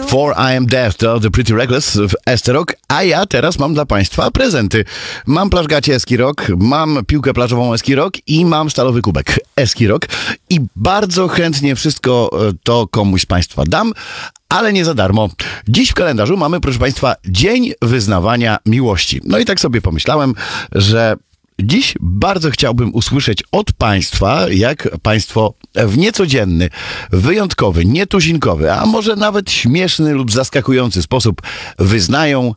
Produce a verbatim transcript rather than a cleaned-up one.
For I Am Death to The Pretty Reckless w Esterok, a ja teraz mam dla Państwa prezenty. Mam plażgacie Eskirok, mam piłkę plażową Eskirok i mam stalowy kubek Eskirok i bardzo chętnie wszystko to komuś z Państwa dam, ale nie za darmo. Dziś w kalendarzu mamy, proszę Państwa, Dzień Wyznawania Miłości. No i tak sobie pomyślałem, że dziś bardzo chciałbym usłyszeć od Państwa, jak Państwo w niecodzienny, wyjątkowy, nietuzinkowy, a może nawet śmieszny lub zaskakujący sposób wyznają